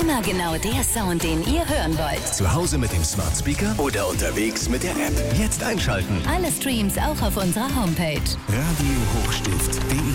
Immer genau der Sound, den ihr hören wollt. Zu Hause mit dem Smart Speaker oder unterwegs mit der App. Jetzt einschalten. Alle Streams auch auf unserer Homepage. Radio Hochstift.de